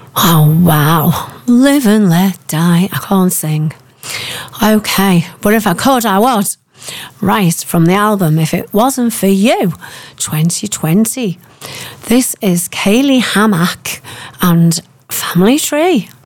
Oh, wow. Live and let die. I can't sing. Okay, but if I could, I would. Right, from the album If It Wasn't For You, 2020. This is Kaylee Hammack and Family Tree.